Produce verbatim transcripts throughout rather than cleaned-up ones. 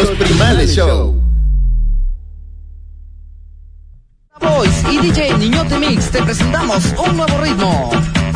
Primales Show. Boys y D J Niñote Mix te presentamos un nuevo ritmo.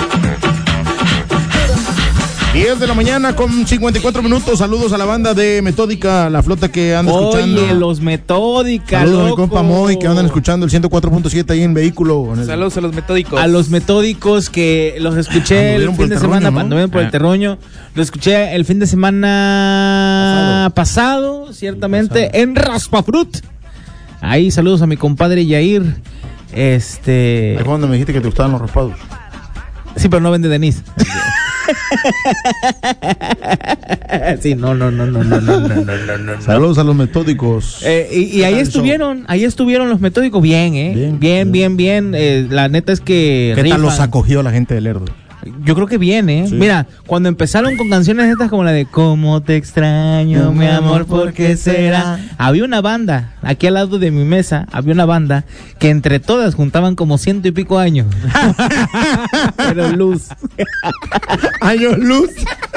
diez de la mañana con cincuenta y cuatro minutos. Saludos a la banda de Metódica, la flota que anda Oye, escuchando. Oye, los Metódica, Saludos loco. a mi compa Moy que andan escuchando el ciento cuatro punto siete ahí en vehículo. En el... Saludos a los Metódicos. A los Metódicos que los escuché el fin de semana, ¿no? Anduvieron por Ah. el terruño. Los escuché el fin de semana pasado, pasado ciertamente, pasado. en Raspafrut. Ahí saludos a mi compadre Yair. Este. Ahí cuando me dijiste que te gustaban los raspados. Sí, pero no vende Denise. Sí, no, no, no, no, no, no, no, no, no. Saludos a los Metódicos. Eh, y, y ahí estuvieron, ahí estuvieron los Metódicos bien, eh. Bien, Bien, bien, bien. bien. Eh, la neta es que. ¿Qué rifan. tal los acogió la gente de Lerdo? Yo creo que bien, ¿eh? Sí. Mira, cuando empezaron con canciones estas como la de Cómo te extraño, mi amor, ¿por qué será? Había una banda, aquí al lado de mi mesa, había una banda que entre todas juntaban como ciento y pico años. Pero luz. Años luz.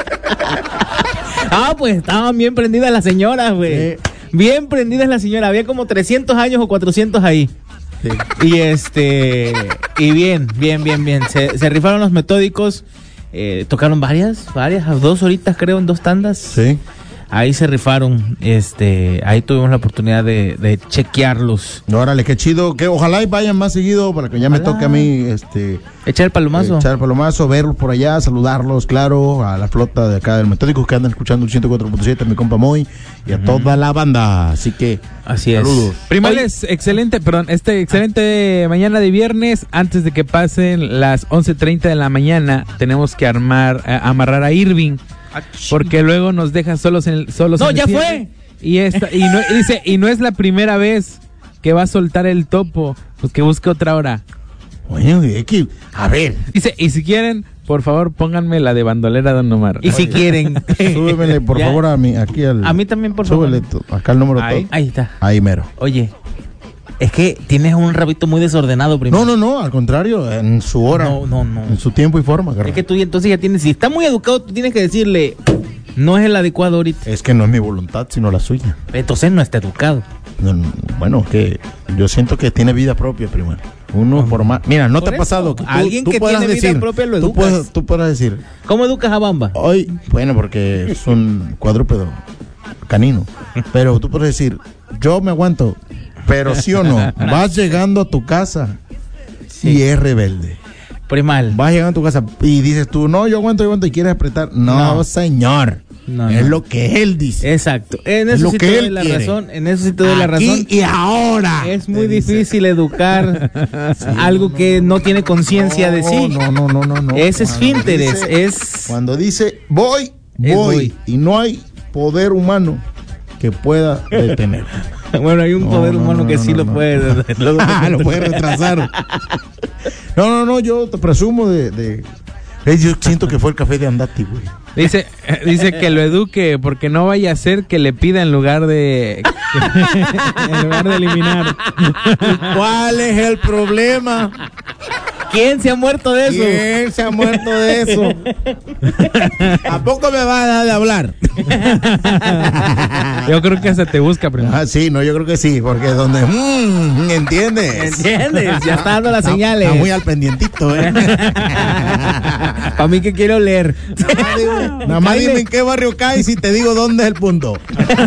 Ah, pues estaban bien prendidas las señoras, güey. Sí. Bien prendidas las señoras. Había como trescientos años o cuatrocientos ahí. Sí. Y este, y bien, bien, bien, bien. Se, se rifaron los Metódicos. Eh, tocaron varias, varias, dos horitas creo, en dos tandas. Sí. Ahí se rifaron. Este, ahí tuvimos la oportunidad de, de chequearlos. Órale, qué chido. Que ojalá y vayan más seguido para que ya me Ojalá. toque a mí este Echar el palomazo. echar el palomazo, verlos por allá, saludarlos, claro, a la flota de acá del Metódicos que andan escuchando el ciento cuatro punto siete, a mi compa Moy y a uh-huh. toda la banda. Así que así es. Saludos. Primales, excelente, perdón, este excelente mañana de viernes. Antes de que pasen las once treinta de la mañana, tenemos que armar, eh, amarrar a Irving, porque luego nos deja solos en el, solos No, en el ya cierre. fue. Y esta, y no, y dice, y no es la primera vez que va a soltar el topo, pues que busque otra hora. Bueno, X, a ver. Dice, y si quieren, por favor, pónganme la de bandolera Don Omar. Y si quieren. Súbemele, por Ya. favor, a mí, aquí al... A mí también, por favor. Súbele tu- acá el número Ahí, todo. ahí está. Ahí mero. Oye, es que tienes un rabito muy desordenado primero. No, no, no, al contrario, en su hora. No, no, no. En su tiempo y forma, carnal. Es que tú ya- entonces ya tienes, si está muy educado, tú tienes que decirle, no es el adecuado ahorita. Es que no es mi voluntad, sino la suya. Entonces no está educado. No, no, bueno, que yo siento que tiene vida propia, primero. Uno por más... Mira, ¿no Por te ha eso, pasado? Que tú, alguien tú que puedas tiene vida decir, propia lo tú educas. puedes, tú puedas decir, ¿Cómo educas a Bamba? hoy, bueno, porque es un cuadrúpedo canino, pero tú puedes decir, yo me aguanto, pero sí o no, vas llegando a tu casa Sí. y es rebelde. Primal. Vas llegando a tu casa y dices tú, no, yo aguanto, yo aguanto y quieres apretar. No, No. señor. No, es no. lo que él dice. Exacto. En Es eso lo sí que te doy él la quiere. razón. En eso sí te doy la Aquí razón. y ahora. Es muy te dice. difícil educar algo que no tiene conciencia de sí. No, no, no, no, no. Es esfínteres, Cuando dice- es... Cuando dice voy, Es voy, voy. y no hay poder humano que pueda detener. Bueno, hay un No, poder no, humano no, que no, sí no, lo no. puede... lo- Ah, lo puede retrasar. No, no, no, yo te presumo de... de... Eh, yo siento que fue el café de Andati, güey. Dice, dice que lo eduque, porque no vaya a ser que le pida en lugar de en lugar de eliminar. ¿Cuál es el problema? ¿Quién se ha muerto de eso? ¿Quién se ha muerto de eso? ¿A poco me va a dar de hablar? Yo creo que hasta te busca primero. Ah, sí, no, yo creo que sí, porque donde... Mm, ¿entiendes? ¿Entiendes? Ya está dando las Está- señales. Está muy al pendientito, ¿eh? Para mí que quiero leer. Nada más dime en qué barrio caes y te digo dónde es el punto.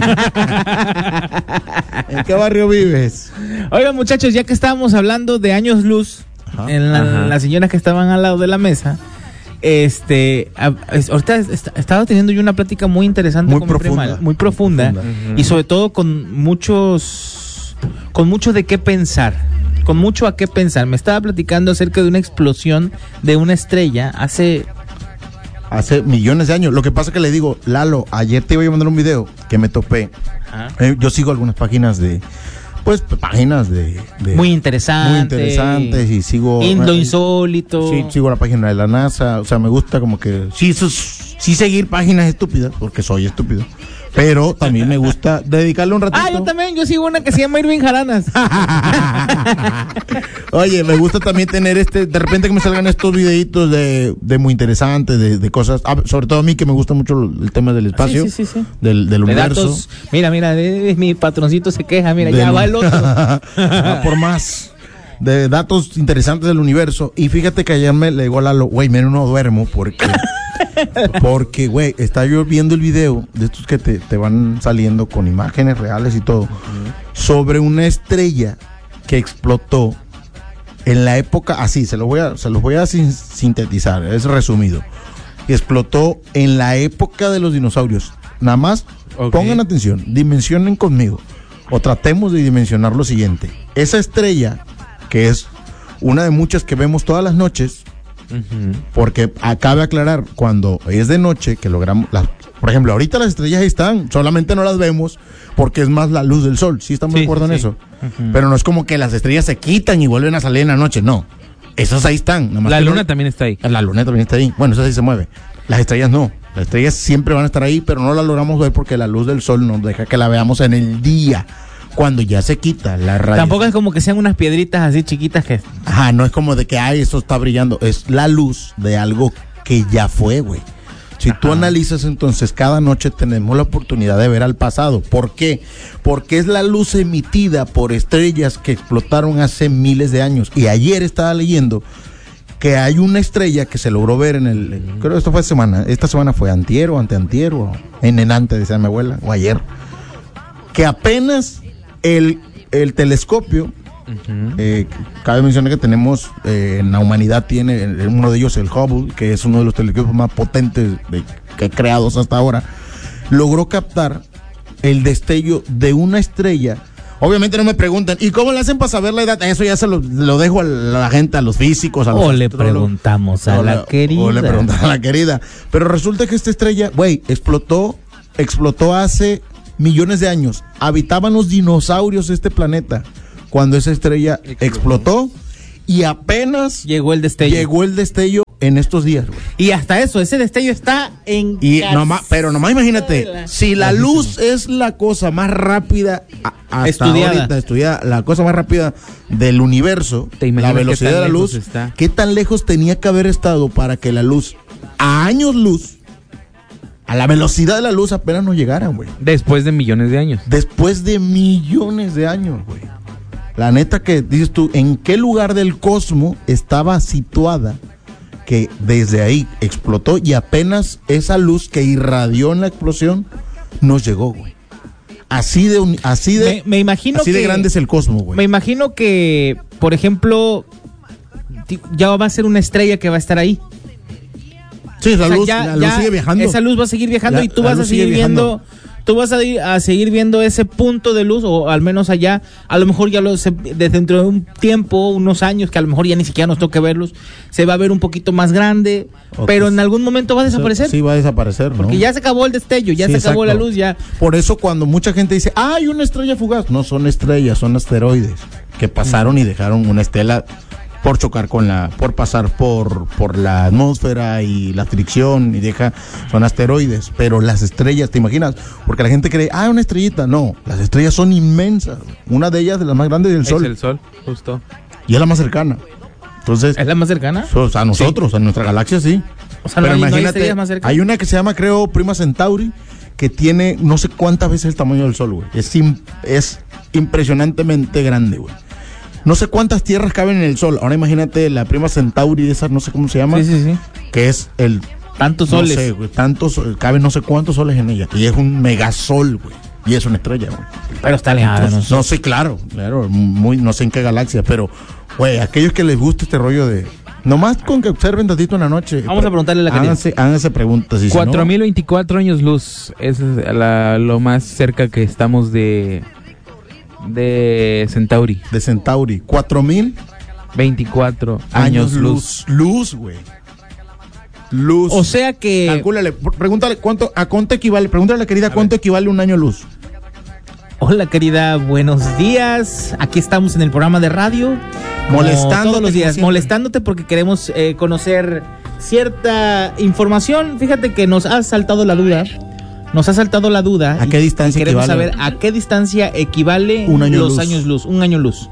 ¿En qué barrio vives? Oigan, muchachos, ya que estábamos hablando de años luz, Ajá. en la- Ajá. las señoras que estaban al lado de la mesa, este, a- es- ahorita est- estaba teniendo yo una plática muy interesante Muy con mi profunda. prima, muy profunda, Profunda. y sobre todo con muchos, con mucho de qué pensar, con mucho a qué pensar. Me estaba platicando acerca de una explosión de una estrella hace... Hace millones de años. Lo que pasa es que le digo, Lalo, ayer te iba a mandar un video que me topé. Ajá. Eh, yo sigo algunas páginas de... Pues páginas de... de- Muy interesante. Muy interesantes y sigo... In- lo eh, insólito. Sí, sigo la página de la NASA. O sea, me gusta como que... Sí, eso es- sí seguir páginas estúpidas, porque soy estúpido. Pero también me gusta dedicarle un ratito. Ah, yo también, yo sigo una que se llama Irving Jaranas. Oye, me gusta también tener este, de repente que me salgan estos videitos de, de muy interesantes, de, de cosas, ah, sobre todo a mí que me gusta mucho el tema del espacio, sí, sí, sí, sí. del, del De universo. datos. Mira, mira, de, de, mi patroncito se queja, mira, Del- ya va el otro. Va por más. De datos interesantes del universo. Y fíjate que ayer me le digo a Lalo, güey, menos no duermo porque, porque, güey, está yo viendo el video de estos que te, te van saliendo con imágenes reales y todo, sobre una estrella que explotó en la época, así, se los voy a, se los voy a sin- sintetizar, es resumido. Explotó en la época de los dinosaurios. Nada más, Ok. pongan atención, dimensionen conmigo, o tratemos de dimensionar lo siguiente. Esa estrella, que es una de muchas que vemos todas las noches, Ujú. porque cabe aclarar, cuando es de noche, que logramos, las, por ejemplo, ahorita las estrellas ahí están, solamente no las vemos porque es más la luz del sol, ¿sí estamos Sí, de acuerdo sí, en sí. eso? Pero no es como que las estrellas se quitan y vuelven a salir en la noche, no. Esas ahí están. nada más La que luna no- también está ahí. La luna también está ahí. Bueno, esa sí se mueve. Las estrellas no. Las estrellas siempre van a estar ahí, pero no las logramos ver porque la luz del sol nos deja que la veamos en el día, cuando ya se quita la radiación. Tampoco es como que sean unas piedritas así chiquitas que... Ajá, no es como de que, ay, eso está brillando. Es la luz de algo que ya fue, güey. Si tú analizas, entonces, cada noche tenemos la oportunidad de ver al pasado. ¿Por qué? Porque es la luz emitida por estrellas que explotaron hace miles de años. Y ayer estaba leyendo que hay una estrella que se logró ver en el... en- creo que esto fue semana. Esta semana fue antier o anteantier o en enante, decía mi abuela, o ayer. Que apenas el, el telescopio... Eh, cabe mencionar que tenemos eh, en la humanidad tiene eh, uno de ellos, el Hubble, que es uno de los telescopios más potentes de, que creados hasta ahora, logró captar el destello de una estrella. Obviamente no me preguntan, ¿y cómo le hacen para saber la edad? Eso ya se lo, lo dejo a la gente, a los físicos, a los O le astrólogos. preguntamos a O la le- querida. O le preguntamos a la querida. Pero resulta que esta estrella, güey, explotó, explotó hace millones de años. Habitaban los dinosaurios este planeta cuando esa estrella explotó, y apenas Llegó el destello. llegó el destello en estos días, güey. Y hasta eso, ese destello está en... Y nomás, pero nomás imagínate, si la luz es la cosa más rápida a- hasta Estudiada. ahorita, estudiada, la cosa más rápida del universo, ¿Te la imaginas qué velocidad tan de la lejos luz, está? ¿qué tan lejos tenía que haber estado para que la luz, a años luz, a la velocidad de la luz apenas nos llegara, güey? Después de millones de años. Después de millones de años, güey. La neta que dices tú, ¿en qué lugar del cosmos estaba situada que desde ahí explotó y apenas esa luz que irradió en la explosión nos llegó, güey? Así de un- así de Me, me imagino así que... de grande es el cosmos, güey. Me imagino que, por ejemplo, ti- ya va a ser una estrella que va a estar ahí. Sí, la O sea, luz, ya- la luz ya sigue viajando. Esa luz va a seguir viajando La- y tú la vas a luz sigue seguir viendo, tú vas a, ir a seguir viendo ese punto de luz, o al menos allá, a lo mejor ya lo se- desde dentro de un tiempo, unos años, que a lo mejor ya ni siquiera nos toque verlos, se va a ver un poquito más grande, Ok. pero en algún momento va a desaparecer. Sí, va a desaparecer, ¿no? Porque ya se acabó el destello, ya Sí, se acabó exacto. la luz, ya. Por eso cuando mucha gente dice, ah, hay una estrella fugaz, no son estrellas, son asteroides que pasaron y dejaron una estela por chocar con la, por pasar por, por la atmósfera y la fricción y deja, son asteroides, pero las estrellas, ¿te imaginas? Porque la gente cree, ah, una estrellita, no, las estrellas son inmensas, una de ellas de las más grandes del Es Sol el sol, justo. y es la más cercana. Entonces, ¿Es la más cercana? o sea, a nosotros, a nuestra galaxia sí. O sea, no hay- no hay estrellas más cercanas. hay una que se llama, creo, Prima Centauri, que tiene no sé cuántas veces el tamaño del Sol, güey. Es, im- es impresionantemente grande, güey. No sé cuántas tierras caben en el Sol. Ahora imagínate la Prima Centauri, esa no sé cómo se llama, Sí, sí, sí. que es el... Tantos no soles. sé, güey, tantos, caben no sé cuántos soles en ella. Y es un megasol, güey. Y es una estrella, güey. Pero está alejada. No, no sé. no sé, claro, claro, muy, no sé en qué galaxia, pero, güey, aquellos que les gusta este rollo de... Nomás con que observen tantito en la noche. Vamos a preguntarle a la querida. Háganse, háganse preguntas. y si cuatro no- mil veinticuatro años luz. Es la- lo más cerca que estamos de de Centauri. de Centauri. Cuatro mil veinticuatro años, luz. Luz, güey. Luz. O sea que... Calcúlale, pr- pregúntale cuánto, a cuánto equivale, pregúntale a la querida cuánto equivale un año luz. Hola querida, buenos días. Aquí estamos en el programa de radio. como Molestándote, todos los como días, siempre. molestándote porque queremos eh, conocer cierta información. Fíjate que nos ha saltado la duda Nos ha saltado la duda. ¿A qué y, distancia y queremos equivale? saber a qué distancia equivale Un año los luz. años luz, un año luz.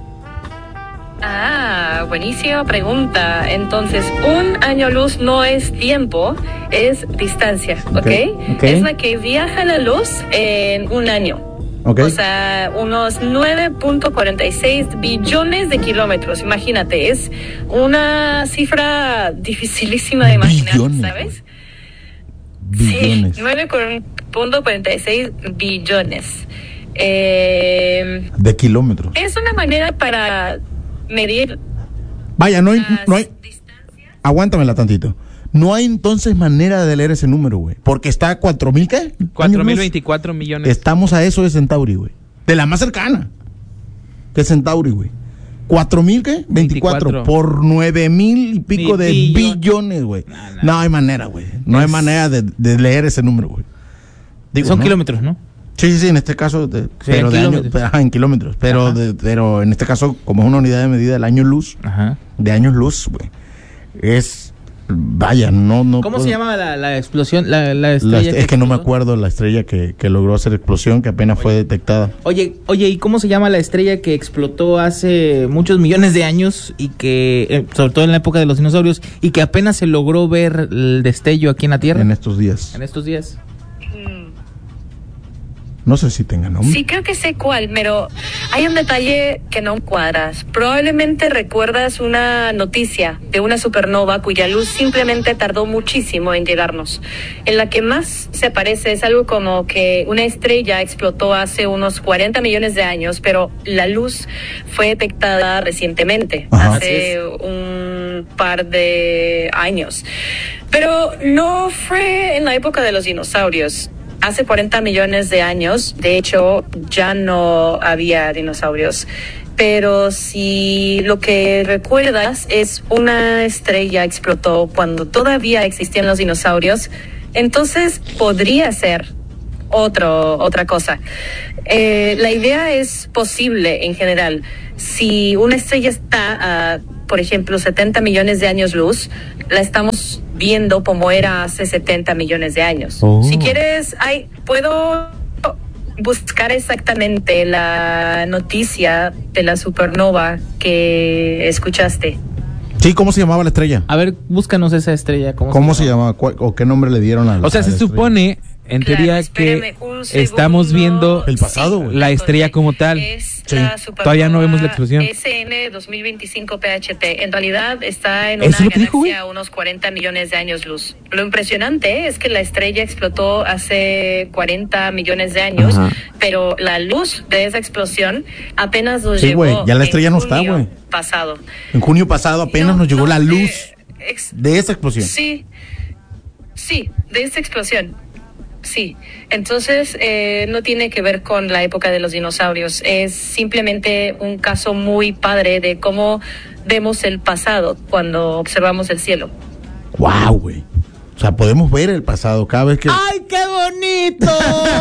Ah, buenísima pregunta. Entonces, un año luz no es tiempo, es distancia, ¿ok? Ok, ok. Es la que viaja la luz en un año. ¿Ok? O sea, unos nueve punto cuarenta y seis billones de kilómetros. Imagínate, es una cifra dificilísima de imaginar, Billones, ¿sabes? Billones. Sí, nueve punto cuarenta y seis billones. Eh, De kilómetros. es una manera para medir Vaya, no hay, las no hay, distancias. aguántamela tantito. No hay entonces manera de leer ese número, güey. Porque está a cuatro mil, ¿qué? cuatro mil Años luz. veinticuatro millones. Estamos a eso de Centauri, güey. De la más cercana. Que es Centauri, güey. ¿Cuatro mil qué? Veinticuatro. veinticuatro. Por nueve mil y pico Ni de billón. billones, güey. No hay manera, güey. No hay Es- manera de, de leer ese número, güey. Digo, Son ¿no? kilómetros, ¿no? Sí, sí, sí, en este caso, de- pero en de año, kilómetros. pero, ajá, en kilómetros. Pero, Ajá. de- pero en este caso, como es una unidad de medida del año luz, Ajá. de años luz, güey. Es, vaya, no, no. ¿Cómo puedo- se llama la, la explosión? La, la La estrella est- es que no me explotó? acuerdo la estrella que, que logró hacer explosión, que apenas fue detectada. Oye, oye, ¿y cómo se llama la estrella que explotó hace muchos millones de años y que, eh, sobre todo en la época de los dinosaurios, y que apenas se logró ver el destello aquí en la Tierra En estos días. en estos días? No sé si tenga nombre. Sí, creo que sé cuál, pero hay un detalle que no cuadras. Probablemente recuerdas una noticia de una supernova cuya luz simplemente tardó muchísimo en llegarnos. En la que más se parece es algo como que una estrella explotó hace unos cuarenta millones de años, pero la luz fue detectada recientemente, Ajá. hace un par de años. Pero no fue en la época de los dinosaurios. Hace cuarenta millones de años, de hecho, ya no había dinosaurios. Pero si lo que recuerdas es una estrella explotó cuando todavía existían los dinosaurios, entonces podría ser otro, otra cosa. Eh, la idea es posible en general. Si una estrella está a, por ejemplo, setenta millones de años luz, la estamos viendo como era hace setenta millones de años. Oh. Si quieres, hay, puedo buscar exactamente la noticia de la supernova que escuchaste. Sí, ¿cómo se llamaba la estrella? A ver, búscanos esa estrella. ¿Cómo, ¿Cómo se llamaba? ¿Cuál- ¿O qué nombre le dieron a la O sea, a se la estrella? supone, en Claro, teoría, espérame que un estamos segundo. viendo El pasado, güey. la estrella como tal. Es Sí. la supernova Todavía no vemos la explosión. S N dos mil veinticinco P H T. En realidad está en ¿Eso una es lo que dijo, galaxia a unos cuarenta millones de años luz. Lo impresionante es que la estrella explotó hace cuarenta millones de años, Ajá. pero la luz de esa explosión apenas nos Sí, llegó. güey, ya la en estrella no está, junio güey. Pasado. En junio pasado apenas No, nos llegó no, la de- luz ex- de esa explosión. Sí, sí, de esta explosión. Sí, entonces eh, no tiene que ver con la época de los dinosaurios, es simplemente un caso muy padre de cómo vemos el pasado cuando observamos el cielo. Wow, güey. O sea, podemos ver el pasado cada vez que... ¡Ay, qué bonito!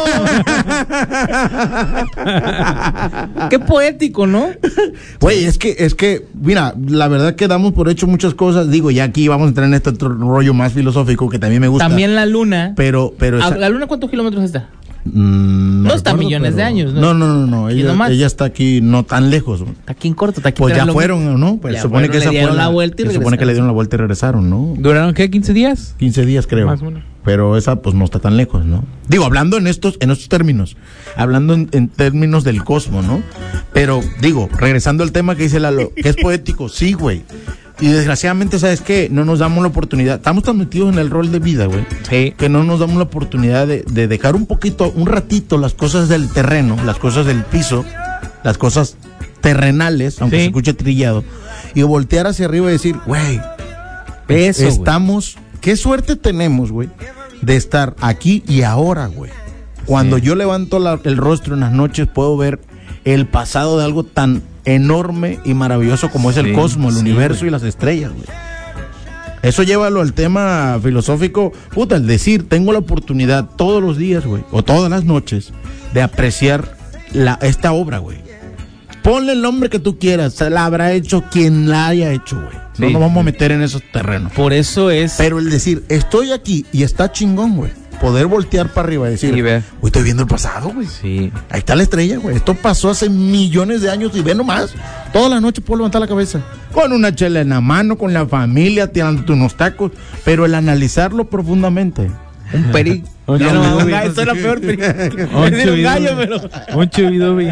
Qué poético, ¿no? Güey, es que, es que, mira, la verdad que damos por hecho muchas cosas. Digo, ya aquí vamos a entrar en este otro rollo más filosófico que también me gusta. También la luna. Pero, pero... ¿A esa- ¿La luna cuántos kilómetros está? Mm, No está a millones de años, ¿no? No, no, no, no. Aquí Ella, nomás. ella está aquí no tan lejos. Está aquí en corto, está aquí. Pues ya tras lo- fueron, ¿no? Pues Ya se supone fueron, que le esa fue dieron la, la vuelta y se supone que regresaron. le dieron la vuelta y regresaron, ¿no? ¿Duraron qué? ¿quince días? quince días creo. Más o menos. Pero esa pues no está tan lejos, ¿no? Digo, hablando en estos en estos términos, hablando en, en términos del cosmos, ¿no? Pero digo, regresando al tema que dice Lalo, que es poético, sí, güey. Y desgraciadamente, ¿sabes qué? No nos damos la oportunidad. Estamos tan metidos en el rol de vida, güey. Sí. Que no nos damos la oportunidad de, de dejar un poquito, un ratito las cosas del terreno, las cosas del piso, las cosas terrenales, aunque Sí. se escuche trillado, y voltear hacia arriba y decir, güey, Eso, güey. estamos, qué suerte tenemos, güey, de estar aquí y ahora, güey. Cuando Sí. yo levanto la- el rostro en las noches, puedo ver el pasado de algo tan enorme y maravilloso como es el Sí, cosmos, el sí, universo güey. y las estrellas, güey. Eso llévalo al tema filosófico, puta, el decir, tengo la oportunidad todos los días, güey, o todas las noches, de apreciar la, esta obra, güey. Ponle el nombre que tú quieras, se la habrá hecho quien la haya hecho, güey. No Sí. nos vamos a meter en esos terrenos. Por eso es. Pero el decir, estoy aquí y está chingón, güey. poder voltear para arriba y decir, Y ver. güey, estoy viendo el pasado, güey. Sí. Ahí está la estrella, güey. Esto pasó hace millones de años y ve nomás. Toda la noche puedo levantar la cabeza. Con una chela en la mano, con la familia, tirándote unos tacos. Pero el analizarlo profundamente. Un peri. Un Ya no, chubidubi. un gallo, eso era peor, peri. Un Era un gallo, chubidubi. pero. Un chubidubi.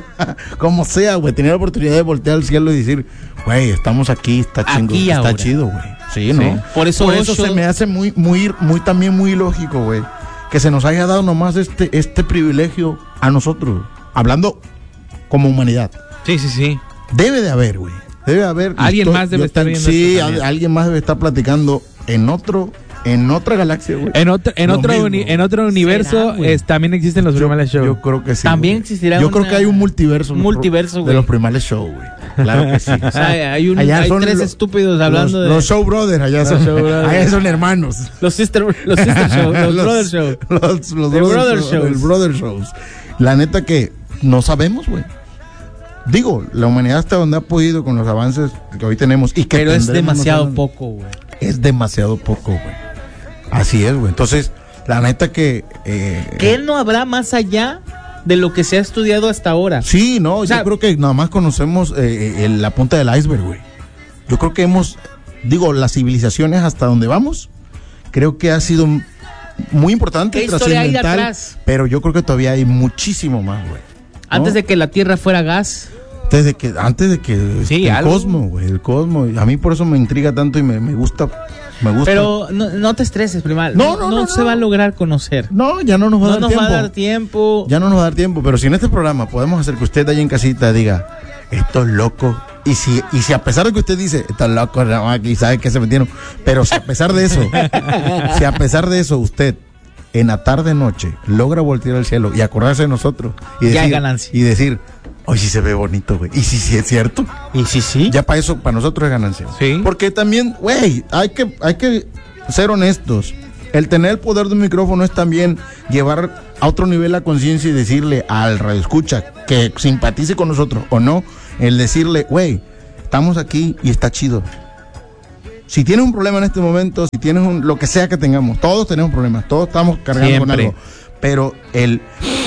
Como sea, güey. Tener la oportunidad de voltear al cielo y decir, güey, estamos aquí, está chingo. Aquí y está ahora. chido, güey. Sí, ¿no? Sí. Por eso, Por eso Osho- se me hace muy, muy, muy también muy lógico, güey, que se nos haya dado nomás este, este privilegio a nosotros, hablando como humanidad. Sí, sí, sí. Debe de haber, güey. Debe haber. Alguien Estoy- más debe yo estar te- viendo Sí, esto al- también. alguien más debe estar platicando en otro, en otra galaxia, güey. En otro, en Lo otro, mismo. uni- en otro universo güey? es- también existen los Yo, primales shows. yo creo que sí. También güey. existirá Yo creo una- que hay un multiverso. un multiverso, de güey. los primales show, güey. Claro que sí. O sea, hay, un, Allá hay son tres lo- estúpidos hablando los, de. los show brothers, allá son, show brothers. allá son hermanos. Los sister, los sister show, los, brother show. Los, los The brother, brother show- shows. el brother shows. La neta que no sabemos, güey. Digo, la humanidad hasta donde ha podido con los avances que hoy tenemos y que Pero es tendremos más demasiado adelante. poco, güey. Es demasiado poco, güey. Así es, güey. Entonces, la neta que... eh, ¿Qué no habrá más allá de lo que se ha estudiado hasta ahora? Sí, no, O sea, yo creo que nada más conocemos eh, eh, la punta del iceberg, güey. Yo creo que hemos, digo, las civilizaciones hasta donde vamos, creo que ha sido m- muy importante, ¿Qué historia hay de trascendental, atrás? pero yo creo que todavía hay muchísimo más, güey. ¿No? Antes de que la Tierra fuera gas. Antes de que, antes de que Sí, el algo. cosmos, güey, el cosmos. A mí por eso me intriga tanto y me, me gusta, me gusta. Pero no, no te estreses, primal. No, no, no, se no. va a lograr conocer. no, ya no nos va a No dar nos tiempo. va a dar tiempo. Ya no nos va a dar tiempo, pero si en este programa podemos hacer que usted allá en casita diga, estos locos, y si, y si a pesar de que usted dice, estos locos, no, aquí sabe que se metieron, pero si a pesar de eso, si a pesar de eso usted en la tarde noche logra voltear al cielo y acordarse de nosotros y Ya hay decir, ganancia. y decir, hoy sí se ve bonito, güey, y si sí es cierto, Y sí, sí. ya para eso, para nosotros es ganancia. Sí. Porque también, güey, hay que, hay que ser honestos. El tener el poder de un micrófono es también llevar a otro nivel la conciencia y decirle al radioescucha que simpatice con nosotros o no, el decirle, güey, estamos aquí y está chido. Si tienes un problema en este momento, si tienes un, lo que sea que tengamos, todos tenemos problemas, todos estamos cargando con Siempre. algo. Pero el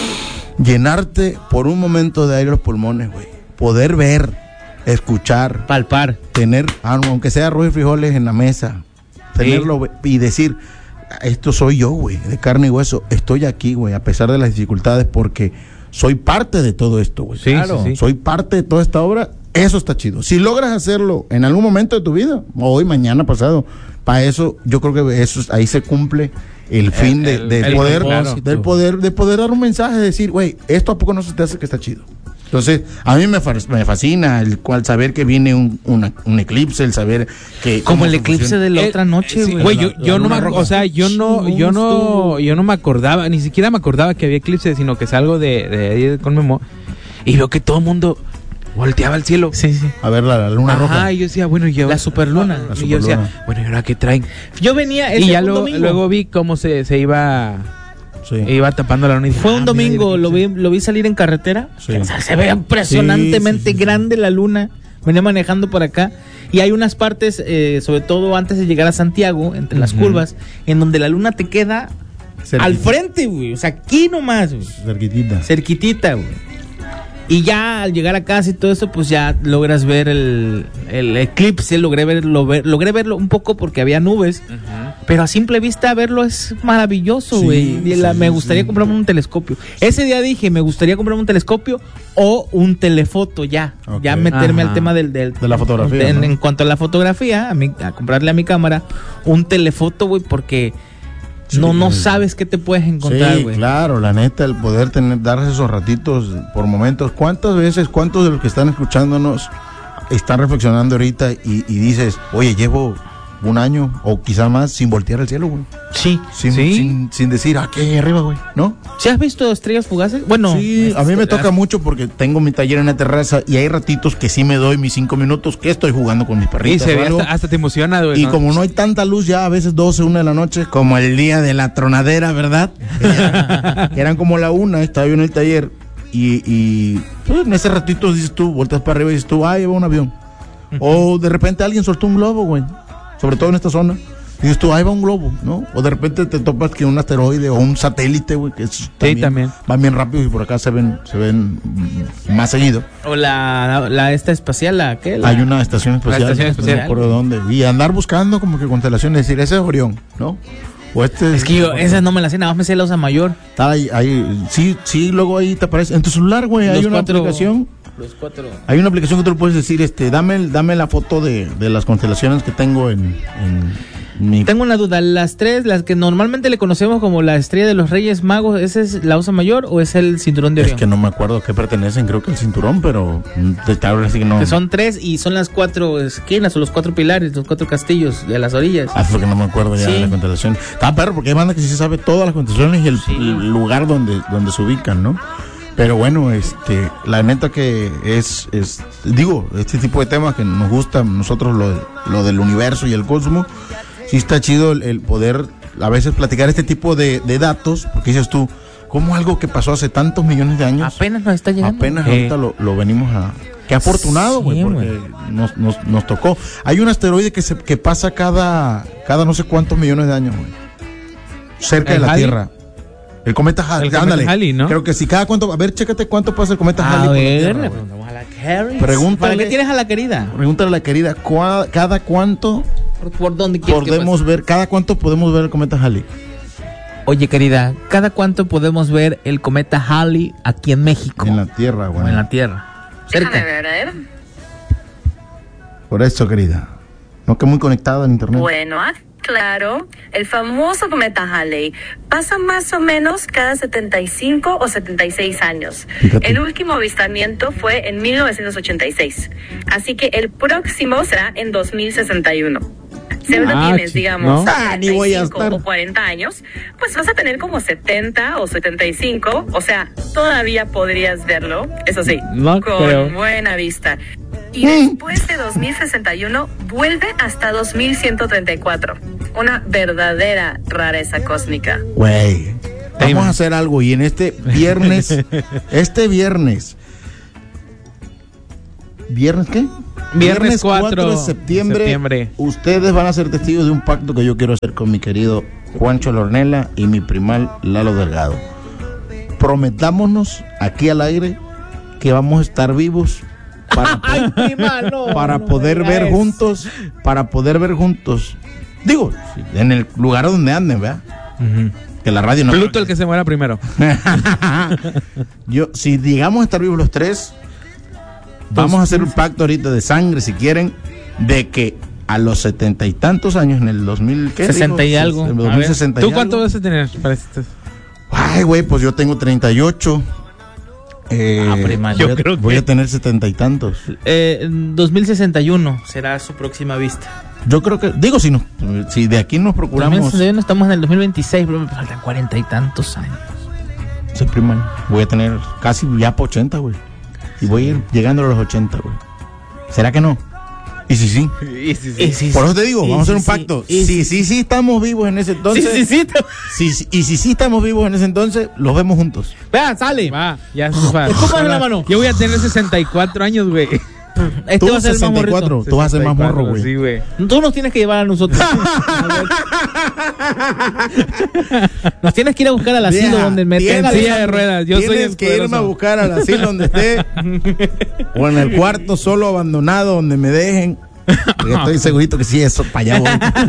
llenarte por un momento de aire los pulmones, güey, poder ver, escuchar, Palpar. tener, ah, no, aunque sea arroz y frijoles en la mesa, tenerlo güey, y decir, esto soy yo, güey, de carne y hueso, estoy aquí, güey, a pesar de las dificultades, porque soy parte de todo esto, güey. Sí, Claro, sí, sí. soy parte de toda esta obra, eso está chido. Si logras hacerlo en algún momento de tu vida, hoy, mañana, pasado, para eso, yo creo que eso es- ahí se cumple el fin de, el- de el poder, propósito. del poder, de poder dar un mensaje, de decir, güey, esto a poco no se te hace que está chido. Entonces, a mí me, fa- me fascina el cual saber que viene un, una- un eclipse, el saber que... Como cómo el se eclipse funciona. de la Eh, otra noche, sí, güey. güey, yo, La- la yo no luna me, roja. o sea, yo no, yo Chingón no, estuvo. yo no me acordaba, ni siquiera me acordaba que había eclipse, sino que salgo de, de ahí con Memo y veo que todo el mundo volteaba al cielo. Sí, sí. A ver, la, la luna Ajá, roja. y yo decía, bueno, y yo, La superluna. La y yo decía, superluna. bueno, ¿y ahora qué traen? Yo venía. ese Y ya fue un luego, domingo. luego vi cómo se, se iba, Sí. iba tapando la luna. y dije, Fue ah, un mira, domingo, el lo vi, eclipse. lo vi salir en carretera. Sí. O sea, se ve impresionantemente Sí, sí, sí, sí. grande la luna. Venía manejando por acá. Y hay unas partes, eh, sobre todo antes de llegar a Santiago, entre las Ujú. curvas, en donde la luna te queda Cerquita. al frente, güey. O sea, aquí nomás, güey. Cerquitita. Cerquitita, güey. Y ya al llegar a casa y todo eso, pues ya logras ver el, el eclipse, logré verlo, ver, logré verlo un poco porque había nubes, Ujú. pero a simple vista verlo es maravilloso, Sí, güey. Y la- sí, me gustaría sí. comprarme un telescopio. Ese día dije, me gustaría comprarme un telescopio o un telefoto ya. Ok. Ya meterme Ajá. al tema del, del- De la fotografía, En, ¿no? en cuanto a la fotografía, a, mi- a comprarle a mi cámara un telefoto, güey, porque Sí, no, no sí. sabes qué te puedes encontrar, Sí, güey. claro, la neta, el poder tener, darse esos ratitos por momentos. ¿Cuántas veces, cuántos de los que están escuchándonos están reflexionando ahorita y, y dices, oye, llevo un año o quizá más sin voltear al cielo, güey? Sí. Sin, Sí. sin, sin decir, aquí hay arriba, güey, ¿no? ¿Sí has visto estrellas fugaces? Bueno, Sí, a mí me toca mucho porque tengo mi taller en la terraza y hay ratitos que sí me doy mis cinco minutos que estoy jugando con mis Y perritas se o ve algo. hasta, hasta te emociona, güey. Y ¿no? como no hay tanta luz ya, a veces doce, una de la noche, como el día de la tronadera, ¿verdad? Que eran como la una, estaba yo en el taller y, y pues, en ese ratito dices tú, vueltas para arriba y dices tú, ah, lleva un avión. O de repente alguien soltó un globo, güey, sobre todo en esta zona. dices tú, ahí va un globo, ¿no? O de repente te topas que un asteroide o un satélite, güey, que es también, sí, también van bien rápido y por acá se ven se ven más seguido. O la, la, la esta espacial, ¿la qué? La, Hay una estación espacial, la estación espacial. no me acuerdo dónde, y andar buscando como que constelaciones, decir, ese es Orión, ¿no? O este es que yo, esa no me la sé, nada más me sé la Osa Mayor. Está ahí, ahí, sí, sí, luego ahí te aparece, en tu celular, güey, hay Los una cuatro, aplicación. Los cuatro. Hay una aplicación que tú le puedes decir, este, dame, dame la foto de, de las constelaciones que tengo en, en mi... Tengo una duda, las tres, las que normalmente le conocemos como la estrella de los Reyes Magos, ¿esa es la Osa Mayor o es el cinturón de Orión? Es que no me acuerdo a qué pertenecen, creo que el cinturón, pero de ahora sí que no. Que son tres y son las cuatro esquinas o los cuatro pilares, los cuatro castillos de las orillas. Ah, porque no me acuerdo ya Sí. de la constelación. Está perro, porque hay banda que sí sabe todas las constelaciones y el, Sí. el lugar donde, donde se ubican, ¿no? Pero bueno, este, la neta que es, es, digo, este tipo de temas que nos gusta a nosotros, lo, lo del universo y el cosmos, sí está chido el, el poder a veces platicar este tipo de, de datos, porque dices tú, ¿cómo algo que pasó hace tantos millones de años? Apenas nos está llegando. Apenas Eh. ahorita lo, lo venimos a... Qué afortunado, güey, Sí, porque nos, nos, nos tocó. Hay un asteroide que se que pasa cada, cada no sé cuántos millones de años, güey. Cerca ¿El de la Halley? Tierra. El cometa Halley, El cometa ándale. Halley, ¿no? Creo que sí, cada cuánto... A ver, chécate cuánto pasa el cometa A Halley por la ver, Tierra, le güey. preguntamos a la Carrie. Pregúntale. ¿Para qué tienes a la querida? Pregúntale a la querida, ¿cuá- ¿cada cuánto ¿Por, por dónde quieres que podemos pase? ver, cada cuánto podemos ver el cometa Halley? Oye, querida, ¿cada cuánto podemos ver el cometa Halley aquí en México? En la Tierra, O güey. en la Tierra. Déjame Cerca. ver, ¿eh? Por eso, querida. No, que muy conectada en internet. Bueno, ah, claro, el famoso cometa Halley pasa más o menos cada setenta y cinco o setenta y seis años. Fíjate. El último avistamiento fue en mil novecientos ochenta y seis, así que el próximo será en dos mil sesenta y uno. Si ahora Ah, tienes, chi- digamos, ¿no? Ah, ni voy a setenta y cinco estar. o cuarenta años, pues vas a tener como setenta o setenta y cinco, o sea, todavía podrías verlo, eso sí, No con creo. buena vista. Y después de dos mil sesenta y uno, vuelve hasta dos mil ciento treinta y cuatro. Una verdadera rareza cósmica. Güey, vamos Damon. a hacer algo y en este viernes, este viernes, ¿viernes qué? Viernes cuatro de septiembre, septiembre. ustedes van a ser testigos de un pacto que yo quiero hacer con mi querido Juancho Lornela y mi primal Lalo Delgado. Prometámonos aquí al aire que vamos a estar vivos para, Ay, prima, no, para no poder me ver digas. juntos, para poder ver juntos. Digo, en el lugar donde anden, ¿verdad? Ujú. Que la radio no. Pluto el que se muera primero. Yo, si llegamos a estar vivos los tres, vamos a hacer un pacto ahorita de sangre, si quieren, de que a los setenta y tantos años, en el dos mil, ¿qué Sesenta dijo? y algo. En el A dos mil ver, sesenta y ¿Tú algo. cuánto vas a tener para este? Ay, güey, pues yo tengo treinta y ocho. Eh, Ah, prima, voy yo a, creo que- voy a tener setenta y tantos. Eh, en dos mil sesenta y uno será su próxima vista. Yo creo que, digo, si, no, si de aquí nos procuramos. dos mil sesenta y uno estamos en el dos mil veintiséis, pero me faltan cuarenta y tantos años. Sí, prima, voy a tener casi ya por ochenta, güey. Y voy a ir llegando a los ochenta, güey. ¿Será que no? Y si sí. Y sí, Por eso te digo, y vamos a hacer sí, un pacto. sí, y Si sí, sí estamos vivos en ese entonces. sí, sí, sí. Si- si- y si sí estamos vivos en ese entonces, los vemos juntos. Vea, sale. Va, ya se fue. Escúpame la mano. Yo voy a tener sesenta y cuatro años, güey. Este Tú va a ser el más sesenta y cuatro, morrito. tú vas a ser más morro, güey. Sí, güey. Tú nos tienes que llevar a nosotros. Nos tienes que ir a buscar al asilo Vieja, donde me tienes- tenga En silla de ruedas. Yo soy Tienes el que irme a poderoso. buscar al asilo donde esté. O en el cuarto solo abandonado donde me dejen. Porque estoy segurito que sí, eso para allá voy.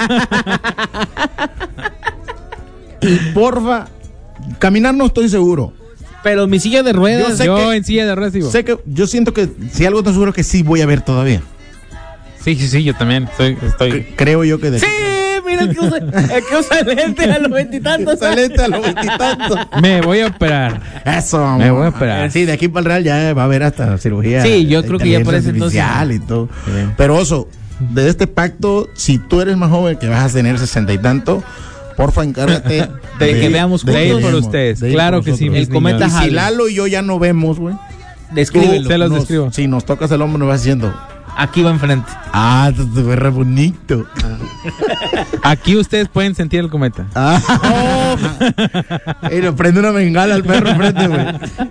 Y porfa, caminar no estoy seguro. Pero mi silla de ruedas. Yo sé Yo que- en silla de ruedas digo. Sé que yo siento que si algo estoy seguro que sí voy a ver todavía. Sí, sí, sí, yo también. Estoy, estoy. C- creo yo que de Sí, mira el que usa, el que usa lente a los veintitantos. Excelente a los veintitantos. Me voy a operar. Eso, vamos. Me voy a operar. Sí, de aquí para el Real ya va a haber hasta cirugía. Sí, yo creo que ya por ese artificial y todo. Pero Oso, de este pacto, si tú eres más joven que vas a tener sesenta y tanto, porfa encárgate De que veamos de De ir juntos. por veamos, ustedes. de ir Claro por que sí, nosotros. mis El cometa niños. Y si Halley. Lalo y yo ya no vemos, güey. Descríbelo. Se los nos- describo. Si nos tocas el hombro, nos vas diciendo, Aquí va enfrente. ah, esto te ve re bonito. Aquí ustedes pueden sentir el cometa. Ah, y le prende una bengala al perro enfrente, güey.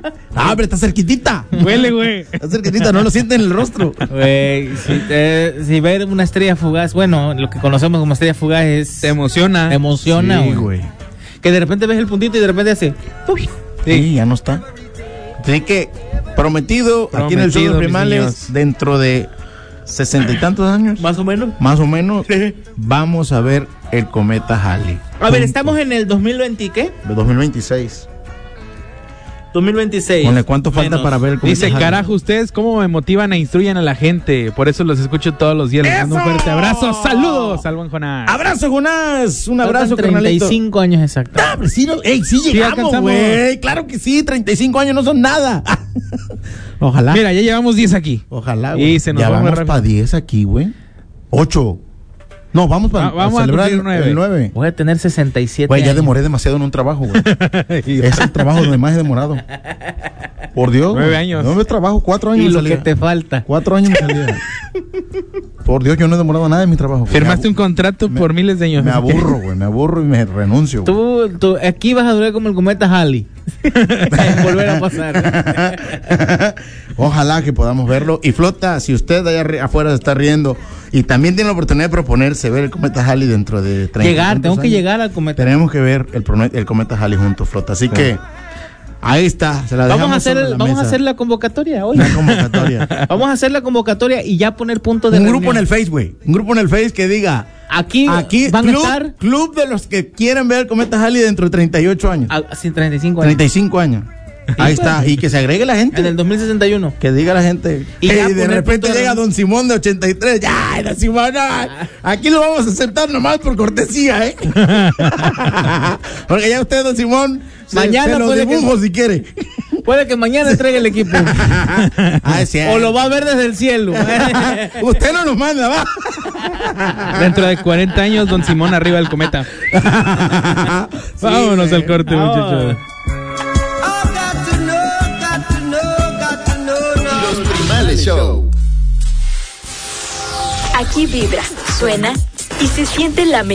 Ah, pero está cerquitita. Huele, güey. Está cerquitita, no lo siente en el rostro. Güey, si, te- si ver una estrella fugaz, bueno, lo que conocemos como estrella fugaz es... Te emociona. Te emociona, Sí, güey. güey. Que de repente ves el puntito y de repente hace... ¡Uy! Sí, ya no está. Así que, prometido, aquí en el show de Prometido, mis Primales, niños. dentro de sesenta y tantos años, Más o menos. más o menos, vamos a ver el cometa Halley. A ver, estamos en el dos mil veinte, ¿qué? De dos mil veintiséis. dos mil veintiséis. Ponle, ¿cuánto falta Menos. para ver el cometa Dice, Halley? carajo, ustedes cómo me motivan e instruyen a la gente. Por eso los escucho todos los días. Les mando un ¡Eso! fuerte abrazo. Saludos al buen Jonás. ¡Abrazo, Jonás! Un Faltan abrazo, treinta y carnalito. cinco años exactos. Ah, pero sí, no- ey, sí llegamos, alcanzamos. güey. Claro que sí, treinta y cinco años no son nada. Ojalá. Mira, ya llevamos diez aquí. Ojalá, Y güey. se nos ya va muy vamos rápido. para diez aquí, güey. ocho. No, vamos para Va- vamos a celebrar cumplir el- nueve. el nueve. Voy a tener sesenta y siete Güey, ya años. demoré demasiado en un trabajo, güey. Es el trabajo donde más he demorado. Por Dios. Nueve güey. años. No me trabajo, cuatro años Y me lo salía. que te falta. Cuatro años me salía. Por Dios, yo no he demorado nada en mi trabajo. Firmaste Me un contrato me- por miles de años. Me aburro, güey. Me aburro y me renuncio. güey. Tú, tú, aquí vas a durar como el cometa Halley. Volver a pasar. Ojalá que podamos verlo. Y Flota, si usted allá arri- afuera se está riendo y también tiene la oportunidad de proponerse ver el cometa Halley dentro de treinta Llegar, tengo que años, llegar al cometa. Tenemos que ver el, prone- el cometa Halley juntos, Flota. Así que ahí está. Se la Vamos a dejamos hacer, sobre el- la vamos a mesa. hacer la convocatoria hoy. Una convocatoria. Vamos a hacer la convocatoria y ya poner puntos de Un reunión. grupo en el Face, güey. Un grupo en el Face que diga. Aquí, Aquí, van club, a estar club de los que quieren ver el cometa Halley dentro de treinta y ocho años. a, sin treinta y cinco años. treinta y cinco años. Ahí está. Y que se agregue la gente. En el dos mil sesenta y uno. Que diga la gente. Y Y ya de poner repente punto de llega reunión. Don Simón de ochenta y tres. ¡Ya, Don Simón! ay, aquí lo vamos a aceptar nomás por cortesía, ¿eh? Porque ya usted, Don Simón, se- Mañana se lo puede que- dibujo si quiere. Puede que mañana entregue el equipo. Ah, es cierto. O lo va a ver desde el cielo. Usted no nos manda, va. Dentro de cuarenta años, Don Simón arriba del cometa. Sí, Vámonos güey. al corte, muchachos. Los Primales Show. Aquí vibra, suena y se siente la